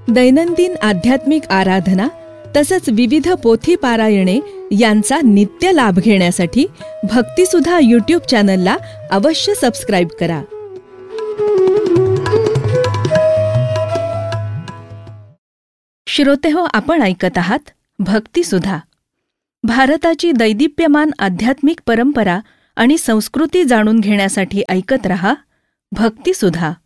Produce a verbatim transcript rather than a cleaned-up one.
दैनंदिन आध्यात्मिक आराधना तसंच विविध पोथी पारायणे यांचा नित्य लाभ घेण्यासाठी भक्तिसुधा यूट्यूब चॅनलला अवश्य सबस्क्राईब करा. श्रोतेहो, आपण ऐकत आहात भक्तिसुधा. भारताची दैदिप्यमान आध्यात्मिक परंपरा आणि संस्कृती जाणून घेण्यासाठी ऐकत रहा भक्तिसुधा.